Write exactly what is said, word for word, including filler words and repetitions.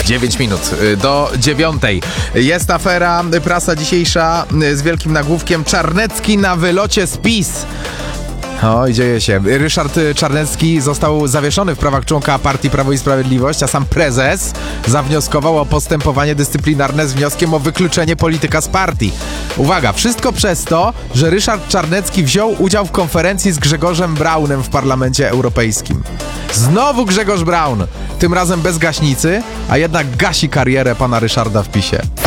dziewięć minut do dziewiątej. Jest afera, prasa dzisiejsza z wielkim nagłówkiem: Czarnecki na wylocie z PiS. Oj, dzieje się. Ryszard Czarnecki został zawieszony w prawach członka partii Prawo i Sprawiedliwość, a sam prezes zawnioskował o postępowanie dyscyplinarne z wnioskiem o wykluczenie polityka z partii. Uwaga, wszystko przez to, że Ryszard Czarnecki wziął udział w konferencji z Grzegorzem Braunem w Parlamencie Europejskim. Znowu Grzegorz Braun, tym razem bez gaśnicy, a jednak gasi karierę pana Ryszarda w PiSie.